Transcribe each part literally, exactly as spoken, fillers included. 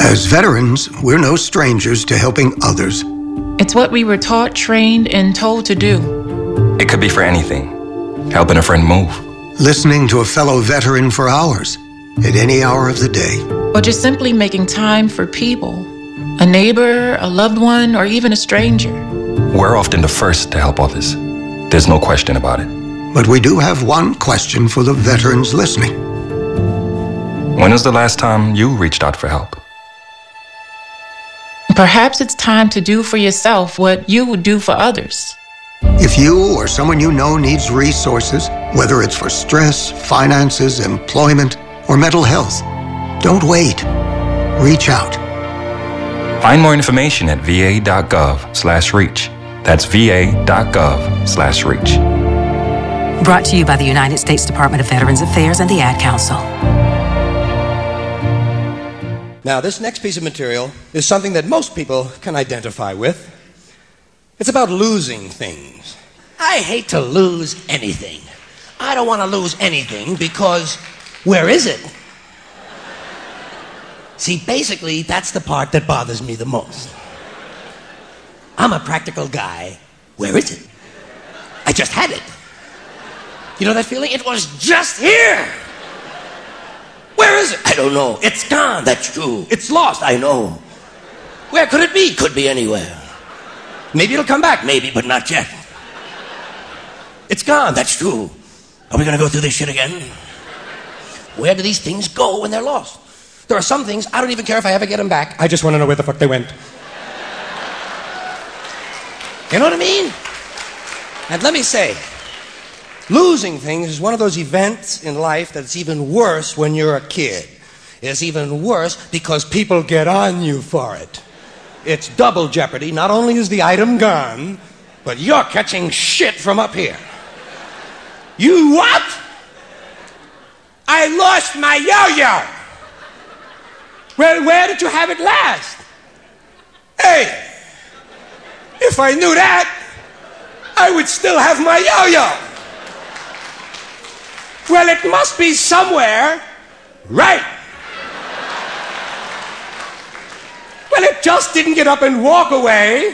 As veterans, we're no strangers to helping others. It's what we were taught, trained, and told to do. It could be for anything. Helping a friend move. Listening to a fellow veteran for hours, at any hour of the day. Or just simply making time for people. A neighbor, a loved one, or even a stranger. We're often the first to help others. There's no question about it. But we do have one question for the veterans listening. When was the last time you reached out for help? Perhaps it's time to do for yourself what you would do for others. If you or someone you know needs resources, whether it's for stress, finances, employment, or mental health, don't wait. Reach out. Find more information at va.gov slash reach. That's va.gov slash reach. Brought to you by the United States Department of Veterans Affairs and the Ad Council. Now, this next piece of material is something that most people can identify with. It's about losing things. I hate to lose anything. I don't want to lose anything because where is it? See, basically, that's the part that bothers me the most. I'm a practical guy. Where is it? I just had it. You know that feeling? It was just here. Where is it? I don't know. It's gone. That's true. It's lost. I know. Where could it be? Could be anywhere. Maybe it'll come back. Maybe, but not yet. It's gone. That's true. Are we going to go through this shit again? Where do these things go when they're lost? There are some things, I don't even care if I ever get them back. I just want to know where the fuck they went. You know what I mean? And let me say, losing things is one of those events in life that's even worse when you're a kid. It's even worse because people get on you for it. It's double jeopardy. Not only is the item gone, but you're catching shit from up here. You what? I lost my yo-yo. Well, where did you have it last? Hey, if I knew that, I would still have my yo-yo. Well, it must be somewhere, right? Well, it just didn't get up and walk away.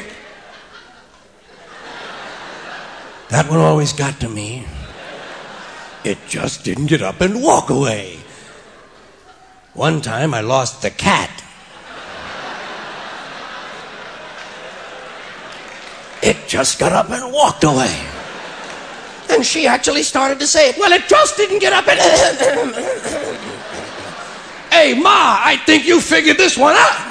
That one always got to me. It just didn't get up and walk away. One time I lost the cat. It just got up and walked away. And she actually started to say it. Well, it just didn't get up and... Hey, Ma, I think you figured this one out.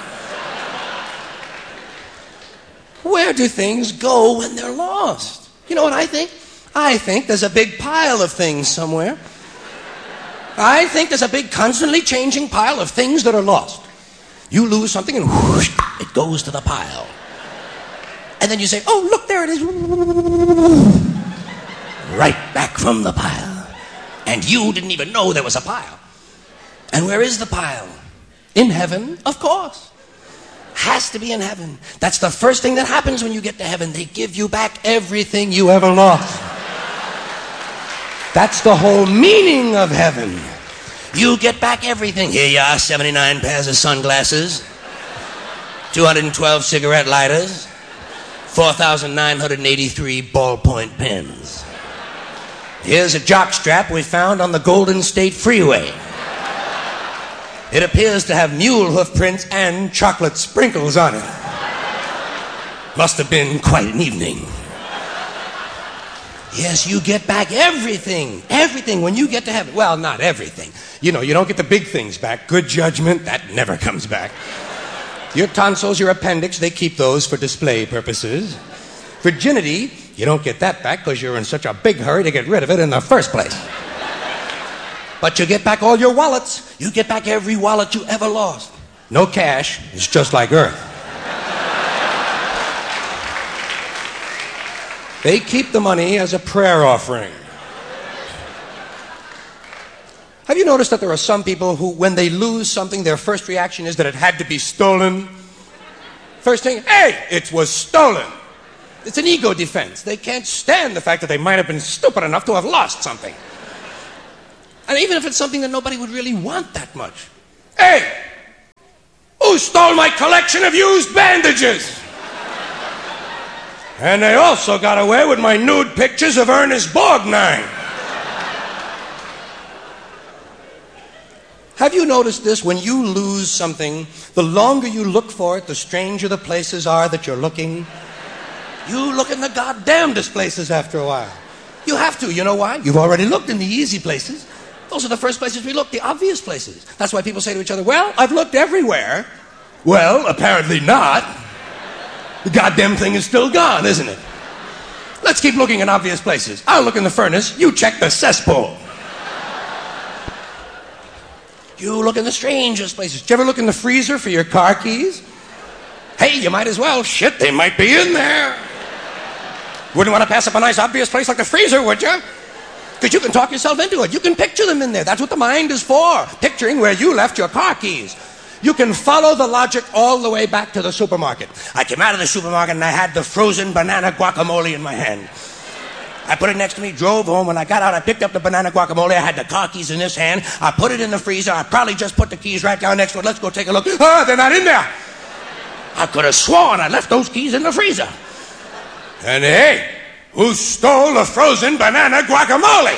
Where do things go when they're lost? You know what I think? I think there's a big pile of things somewhere. I think there's a big, constantly changing pile of things that are lost. You lose something and whoosh, it goes to the pile. And then you say, oh, look, there it is. Right back from the pile. And you didn't even know there was a pile. And where is the pile? In heaven, of course. Has to be in heaven. That's the first thing that happens when you get to heaven. They give you back everything you ever lost. That's the whole meaning of heaven. You get back everything. Here you are, seventy-nine pairs of sunglasses, two hundred twelve cigarette lighters, four thousand nine hundred eighty-three ballpoint pens. Here's a jock strap we found on the Golden State Freeway. It appears to have mule hoof prints and chocolate sprinkles on it. Must have been quite an evening. Yes, you get back everything. Everything when you get to heaven. Well, not everything. You know, you don't get the big things back. Good judgment, that never comes back. Your tonsils, your appendix, they keep those for display purposes. Virginity, you don't get that back because you're in such a big hurry to get rid of it in the first place. But you get back all your wallets. You get back every wallet you ever lost. No cash. It's just like Earth. They keep the money as a prayer offering. Have you noticed that there are some people who, when they lose something, their first reaction is that it had to be stolen? First thing, hey, it was stolen. It's an ego defense. They can't stand the fact that they might have been stupid enough to have lost something. And even if it's something that nobody would really want that much. Hey, who Who stole my collection of used bandages? And they also got away with my nude pictures of Ernest Borgnine. Have you noticed this? When you lose something, the longer you look for it, the stranger the places are that you're looking. You look in the goddamnedest places after a while. You have to. You know why? You've already looked in the easy places. Those are the first places we look, the obvious places. That's why people say to each other, well, I've looked everywhere. Well, apparently not. The goddamn thing is still gone, isn't it? Let's keep looking in obvious places. I'll look in the furnace. You check the cesspool. You look in the strangest places. Did you ever look in the freezer for your car keys? Hey, you might as well. Shit, they might be in there. Wouldn't want to pass up a nice obvious place like the freezer, would you? Because you can talk yourself into it. You can picture them in there. That's what the mind is for. Picturing where you left your car keys. You can follow the logic all the way back to the supermarket. I came out of the supermarket and I had the frozen banana guacamole in my hand. I put it next to me, drove home. When I got out, I picked up the banana guacamole. I had the car keys in this hand. I put it in the freezer. I probably just put the keys right down next to it. Let's go take a look. Ah, they're not in there. I could have sworn I left those keys in the freezer. And hey, who stole the frozen banana guacamole?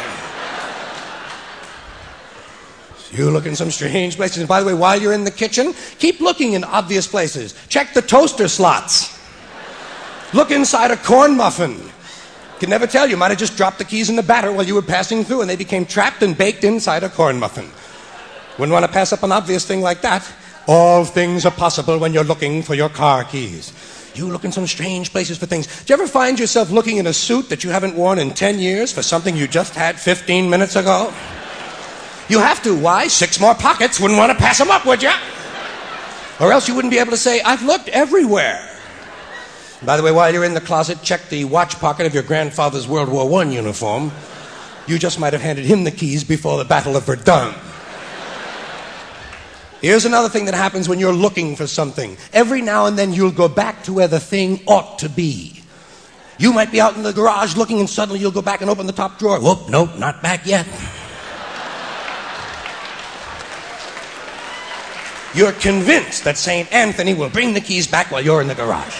You look in some strange places. And by the way, while you're in the kitchen, keep looking in obvious places. Check the toaster slots. Look inside a corn muffin. Can never tell. You might have just dropped the keys in the batter while you were passing through and they became trapped and baked inside a corn muffin. Wouldn't want to pass up an obvious thing like that. All things are possible when you're looking for your car keys. You look in some strange places for things. Do you ever find yourself looking in a suit that you haven't worn in ten years for something you just had fifteen minutes ago? You have to. Why? Six more pockets. Wouldn't want to pass them up, would you? Or else you wouldn't be able to say, I've looked everywhere. By the way, while you're in the closet, check the watch pocket of your grandfather's World War One uniform. You just might have handed him the keys before the Battle of Verdun. Here's another thing that happens when you're looking for something. Every now and then you'll go back to where the thing ought to be. You might be out in the garage looking and suddenly you'll go back and open the top drawer. Whoop, nope, not back yet. You're convinced that Saint Anthony will bring the keys back while you're in the garage.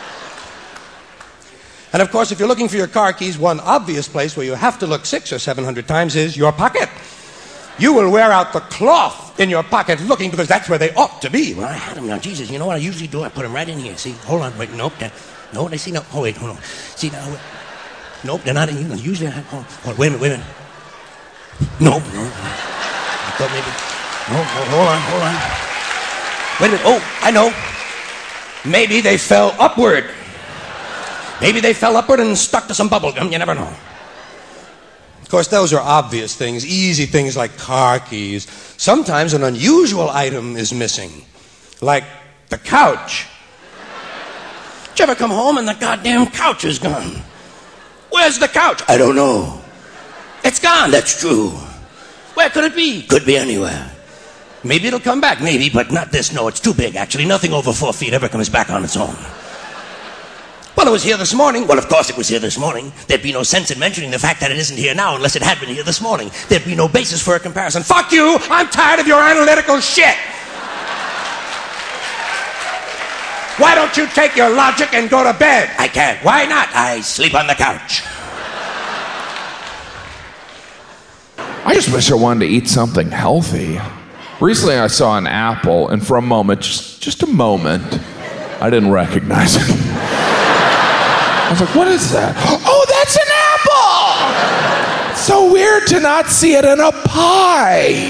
And of course, if you're looking for your car keys, one obvious place where you have to look six or seven hundred times is your pocket. You will wear out the cloth in your pocket looking because that's where they ought to be. Well, I had them now. Jesus, you know what I usually do? I put them right in here. See, hold on, wait, nope. That, no, they see, no. Oh, wait, hold on. See, now, wait. Nope, they're not in here. Usually, I have, hold on, wait a minute, wait a minute. Nope, no. I thought maybe, no, no, hold on, hold on. Wait a minute, oh, I know. Maybe they fell upward. Maybe they fell upward and stuck to some bubble gum. You never know. Of course, those are obvious things, easy things like car keys. Sometimes an unusual item is missing, like the couch. Did you ever come home and the goddamn couch is gone? Where's the couch? I don't know. It's gone, that's true. Where could it be? Could be anywhere. Maybe it'll come back, maybe, but not this. No, it's too big, actually. Nothing over four feet ever comes back on its own. Well, it was here this morning. Well, of course it was here this morning. There'd be no sense in mentioning the fact that it isn't here now unless it had been here this morning. There'd be no basis for a comparison. Fuck you! I'm tired of your analytical shit! Why don't you take your logic and go to bed? I can't. Why not? I sleep on the couch. I just wish I wanted to eat something healthy. Recently I saw an apple, and for a moment, just, just a moment, I didn't recognize it. I was like, what is that? Oh, that's an apple! It's so weird to not see it in a pie.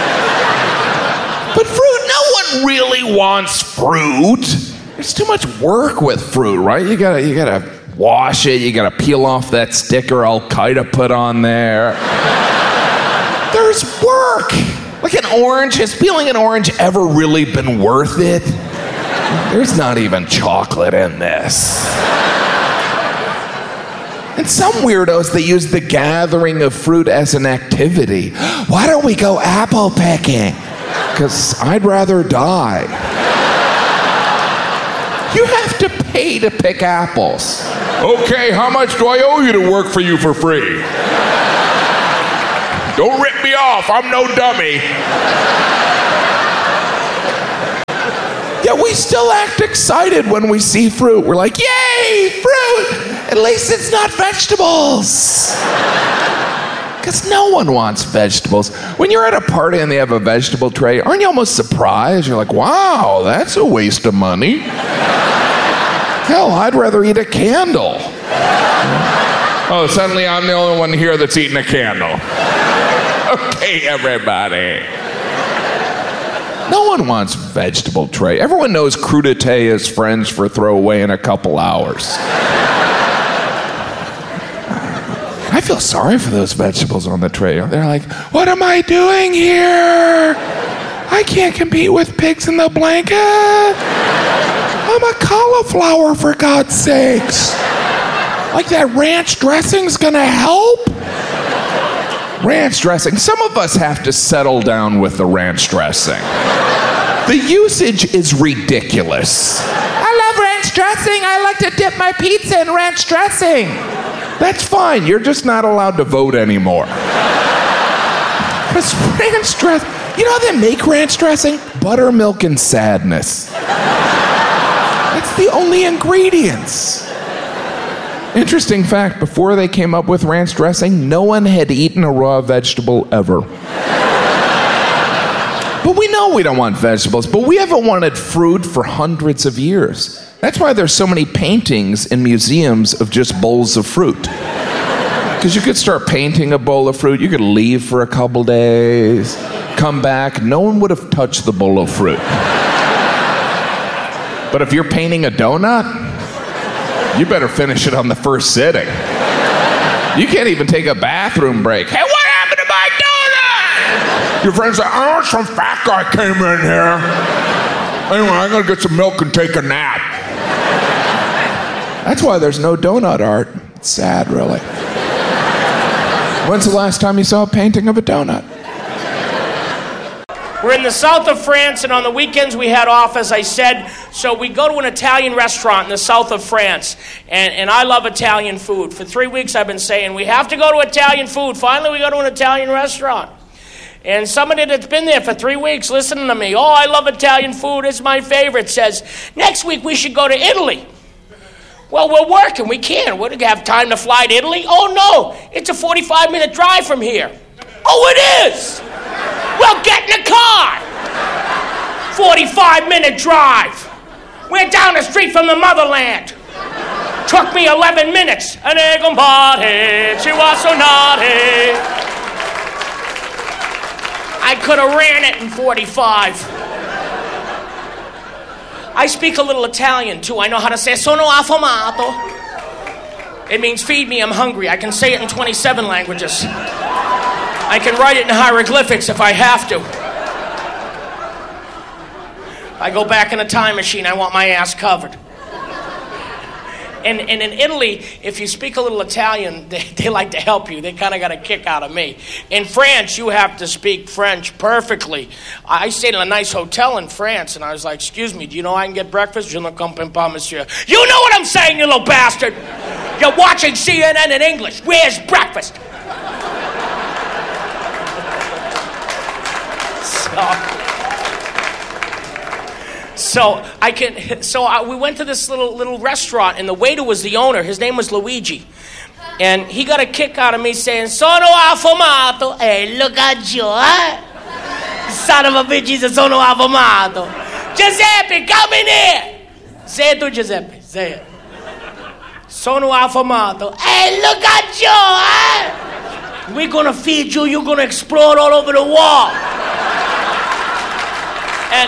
But fruit, no one really wants fruit. There's too much work with fruit, right? You gotta, you gotta wash it, you gotta peel off that sticker Al-Qaeda put on there. There's work. Like an orange, has peeling an orange ever really been worth it? There's not even chocolate in this. And some weirdos, they use the gathering of fruit as an activity. Why don't we go apple picking? Because I'd rather die. You have to pay to pick apples. Okay, how much do I owe you to work for you for free? Don't rip me off, I'm no dummy. Yet we still act excited when we see fruit. We're like, yay, fruit! At least it's not vegetables. Because no one wants vegetables. When you're at a party and they have a vegetable tray, aren't you almost surprised? You're like, wow, that's a waste of money. Hell, I'd rather eat a candle. Oh, suddenly I'm the only one here that's eating a candle. Okay, everybody. No one wants vegetable tray. Everyone knows crudité is French for throw away in a couple hours. I feel sorry for those vegetables on the tray. They're like, what am I doing here? I can't compete with pigs in the blanket. I'm a cauliflower, for God's sakes. Like that ranch dressing's gonna help? Ranch dressing. Some of us have to settle down with the ranch dressing. The usage is ridiculous. I love ranch dressing. I like to dip my pizza in ranch dressing. That's fine. You're just not allowed to vote anymore. Because ranch dressing, you know how they make ranch dressing? Buttermilk and sadness. That's the only ingredients. Interesting fact, before they came up with ranch dressing, no one had eaten a raw vegetable ever. But we know we don't want vegetables, but we haven't wanted fruit for hundreds of years. That's why there's so many paintings in museums of just bowls of fruit. Because you could start painting a bowl of fruit, you could leave for a couple days, come back, no one would have touched the bowl of fruit. But if you're painting a donut, you better finish it on the first sitting. You can't even take a bathroom break. Hey, what happened to my donut? Your friend's like, oh, some fat guy came in here. Anyway, I'm gonna get some milk and take a nap. That's why there's no donut art. It's sad, really. When's the last time you saw a painting of a donut? We're in the south of France, and on the weekends we had off, as I said, so we go to an Italian restaurant in the south of France, and, and I love Italian food. For three weeks I've been saying, we have to go to Italian food. Finally we go to an Italian restaurant. And somebody that's been there for three weeks listening to me, oh, I love Italian food, it's my favorite, says, next week we should go to Italy. Well, we're working, we can't. We don't have time to fly to Italy. Oh, no, it's a forty-five minute drive from here. Oh, it is? Well, get in the car. forty-five minute drive. We're down the street from the motherland. Took me eleven minutes. And they compare, she was so naughty. I could have ran it in forty-five. I speak a little Italian, too. I know how to say, sono affamato. It means feed me, I'm hungry. I can say it in twenty-seven languages. I can write it in hieroglyphics if I have to. I go back in a time machine, I want my ass covered. And, and in Italy, if you speak a little Italian, they, they like to help you. They kind of got a kick out of me. In France, you have to speak French perfectly. I stayed in a nice hotel in France, and I was like, excuse me, do you know I can get breakfast? Je ne comprends pas, monsieur. You know what I'm saying, you little bastard? You're watching C N N in English. Where's breakfast? So... So I can. So I, we went to this little little restaurant, and the waiter was the owner. His name was Luigi, and he got a kick out of me saying, "Sono affamato." Hey, look at you, huh? Son of a bitch, he said, "Sono affamato." Giuseppe, come in here. Say it to Giuseppe. Say it. Sono affamato. Hey, look at you, huh? We're gonna feed you. You're gonna explode all over the wall. And.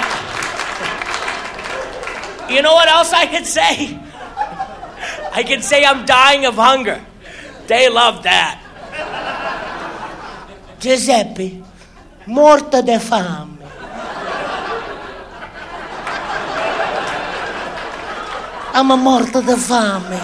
You know what else I could say? I could say I'm dying of hunger. They love that. Giuseppe, morto de fame. I'm a morto de fame.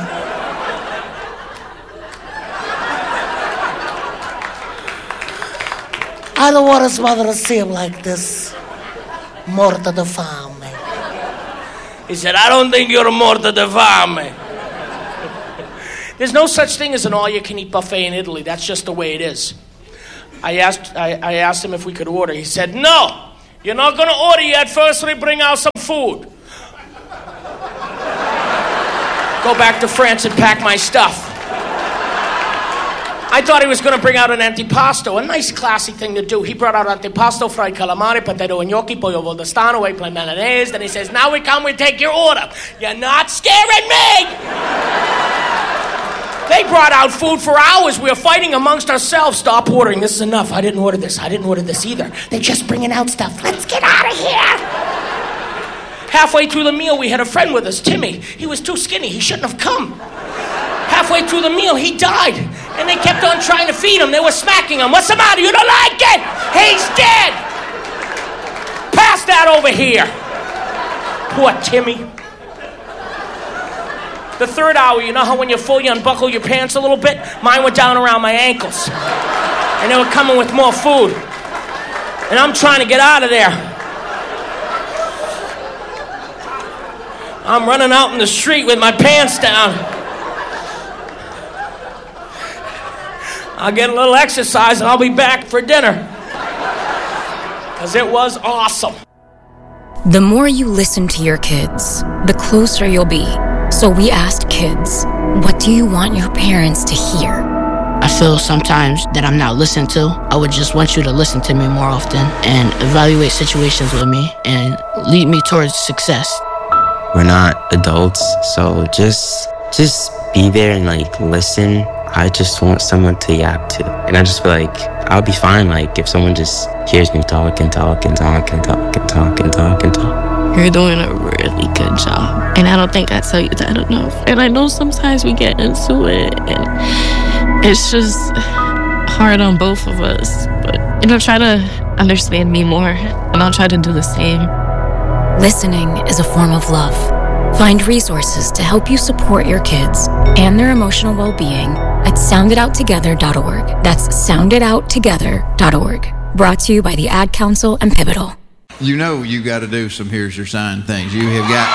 I don't want his mother to see him like this. Morto de fame. He said, I don't think you're a morto de fame. There's no such thing as an all-you-can-eat buffet in Italy. That's just the way it is. I asked I, I asked him if we could order. He said, no, you're not going to order yet. First, we bring out some food. go back to France and pack my stuff. I thought he was going to bring out an antipasto, a nice classy thing to do. He brought out antipasto, fried calamari, potato and gnocchi, pollo valdostano, eggplant mayonnaise. Then he says, now we come, we take your order. You're not scaring me! They brought out food for hours. We were fighting amongst ourselves. Stop ordering. This is enough. I didn't order this. I didn't order this either. They're just bringing out stuff. Let's get out of here. Halfway through the meal, we had a friend with us, Timmy. He was too skinny. He shouldn't have come. Halfway through the meal, he died. And they kept on trying to feed him. They were smacking him. What's the matter? You don't like it? He's dead. Pass that over here. Poor Timmy. The third hour, you know how when you're full, you unbuckle your pants a little bit? Mine were down around my ankles. And they were coming with more food. And I'm trying to get out of there. I'm running out in the street with my pants down. I'll get a little exercise and I'll be back for dinner. Because it was awesome. The more you listen to your kids, the closer you'll be. So we asked kids, what do you want your parents to hear? I feel sometimes that I'm not listened to. I would just want you to listen to me more often and evaluate situations with me and lead me towards success. We're not adults, so just just be there and like listen. I just want someone to yap to. And I just feel like I'll be fine like if someone just hears me talk and talk and talk and talk and talk and talk and talk. You're doing a really good job. And I don't think I tell you that enough. And I know sometimes we get into it and it's just hard on both of us. But, you know, try to understand me more and I'll try to do the same. Listening is a form of love. Find resources to help you support your kids and their emotional well-being at sound it out together dot org. That's sound it out together dot org. Brought to you by the Ad Council and Pivotal. You know you got to do some here's your sign things. You have got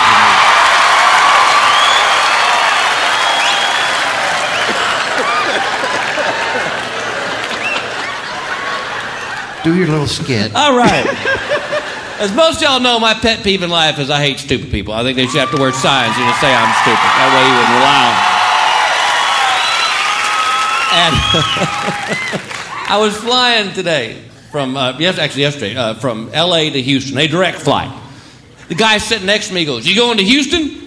to do. Do your little skit. All right. As most of y'all know, my pet peeve in life is I hate stupid people. I think they should have to wear signs and just say I'm stupid. That way you wouldn't rely on. And I was flying today from, uh, yes, actually yesterday, uh, from L A to Houston, a direct flight. The guy sitting next to me goes, you going to Houston?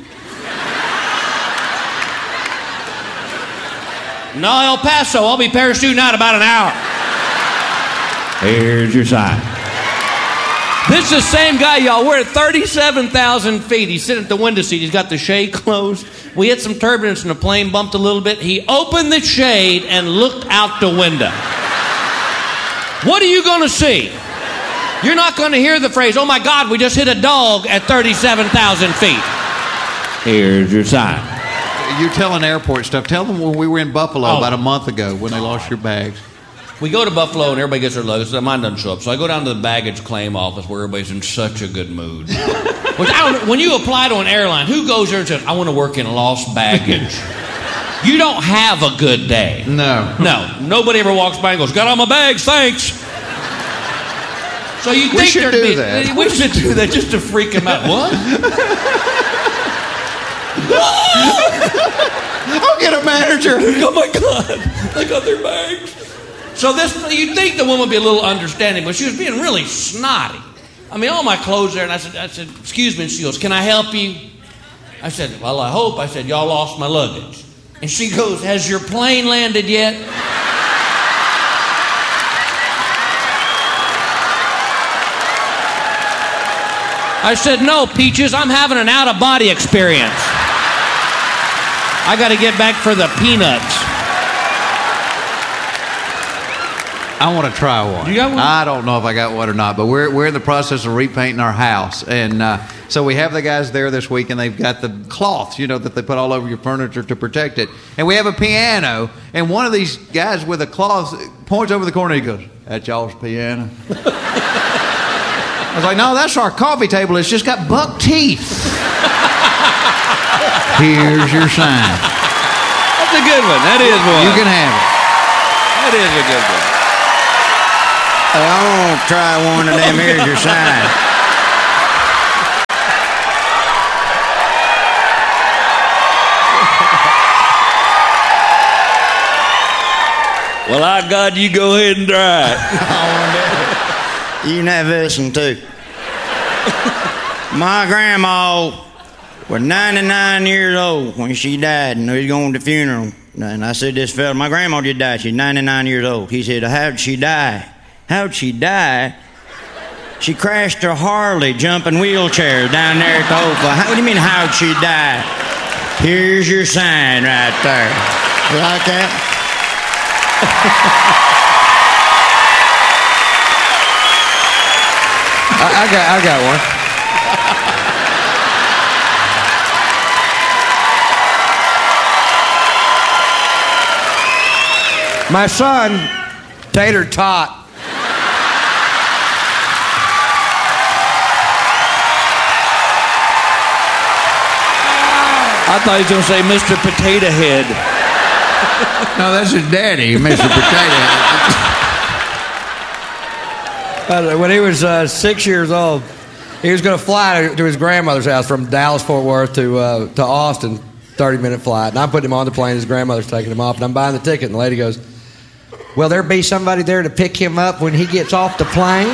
No, El Paso. I'll be parachuting out about an hour. Here's your sign. This is the same guy, y'all. We're at thirty-seven thousand feet. He's sitting at the window seat. He's got the shade closed. We had some turbulence and the plane bumped a little bit. He opened the shade and looked out the window. What are you going to see? You're not going to hear the phrase, oh my God, we just hit a dog at thirty-seven thousand feet. Here's your sign. You're telling airport stuff. Tell them when we were in Buffalo oh. about a month ago when they lost your bags. We go to Buffalo and everybody gets their luggage. So mine doesn't show up. So I go down to the baggage claim office where everybody's in such a good mood. Which I don't, when you apply to an airline, who goes there and says, I want to work in lost baggage? You don't have a good day. No. No. Nobody ever walks by and goes, got all my bags, thanks. So you we think should do be, that. We should do that just to freak them out. What? I'll get a manager. Oh my God. They got their bags. So this, you'd think the woman would be a little understanding, but she was being really snotty. I mean, all my clothes there, and I said, I said, excuse me, and she goes, can I help you? I said, well, I hope. I said, y'all lost my luggage. And she goes, has your plane landed yet? I said, no, Peaches, I'm having an out-of-body experience. I got to get back for the peanuts. I want to try one. You got one? I don't know if I got one or not, but we're we're in the process of repainting our house, and uh, so we have the guys there this week, and they've got the cloths, you know, that they put all over your furniture to protect it, and we have a piano, and one of these guys with a cloth points over the corner, and he goes, "That's y'all's piano." I was like, "No, that's our coffee table. It's just got buck teeth." Here's your sign. That's a good one. That is one. You can have it. That is a good one. I want to try one of them. Here's your sign. Well, I got you. Go ahead and try it. You can have this one, too. My grandma was ninety-nine years old when she died, and we was going to the funeral. And I said, this fella, my grandma just died. She's ninety-nine years old. He said, how'd she die? How'd she die? She crashed her Harley jumping wheelchair down there at the Oakland. How, what do you mean, how'd she die? Here's your sign right there. You like that? I, I got I got one. My son, Tater Tot. I thought he was going to say Mister Potato Head. No, that's his daddy, Mister Potato Head. Uh, when he was uh, six years old, he was going to fly to his grandmother's house from Dallas, Fort Worth to uh, to Austin, thirty-minute flight. And I'm putting him on the plane. His grandmother's taking him off, and I'm buying the ticket. And the lady goes, "Will there be somebody there to pick him up when he gets off the plane?"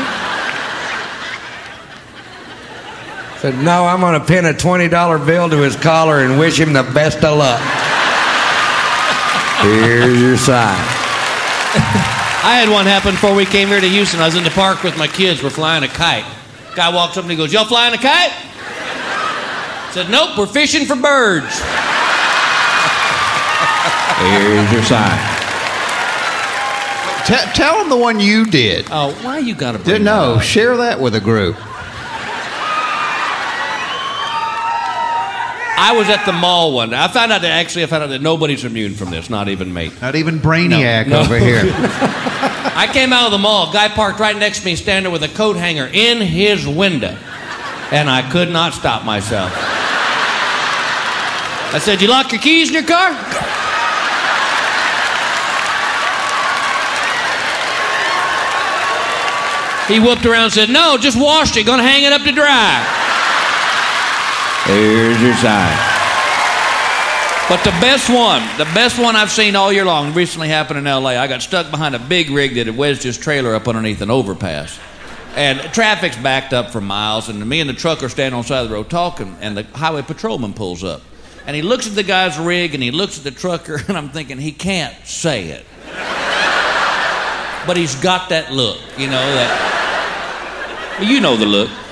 I said, "No, I'm going to pin a twenty dollar bill to his collar and wish him the best of luck. Here's your sign." I had one happen before we came here to Houston. I was in the park with my kids. We're flying a kite. Guy walks up and he goes, "Y'all flying a kite?" I said, "Nope, we're fishing for birds." Here's your sign. T- tell them the one you did. Oh, why you got to bring No, that up? share that with a group. I was at the mall one day. I found out that actually I found out that nobody's immune from this, not even me. Not even Brainiac No, no. over here. I came out of the mall. Guy parked right next to me, standing with a coat hanger in his window. And I could not stop myself. I said, "You lock your keys in your car?" He whooped around and said, "No, just washed it. Gonna hang it up to dry." Here's your sign. But the best one, the best one I've seen all year long, recently happened in L A. I got stuck behind a big rig that had wedged his trailer up underneath an overpass. And traffic's backed up for miles, and me and the truck are standing on the side of the road talking, and the highway patrolman pulls up. And he looks at the guy's rig, and he looks at the trucker, and I'm thinking, he can't say it. But he's got that look, you know, that... You know the look.